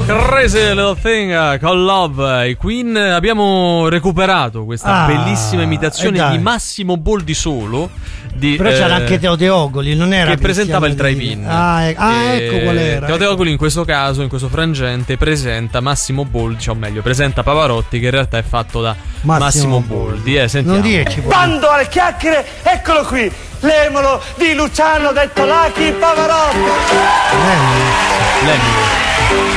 Crazy Little Thing con Love. I Queen. Abbiamo recuperato questa bellissima imitazione di Massimo Boldi solo. Però c'era anche Teo Teogoli, non era che presentava il drive-in. Ecco qual era. Teo Teogoli in questo caso, in questo frangente, presenta Massimo Boldi, o meglio, presenta Pavarotti, che in realtà è fatto da Massimo Boldi. Sentiamo. Non dirci. Bando alle chiacchiere, eccolo qui, l'emolo di Luciano detto Lucky Pavarotti. Lemmy.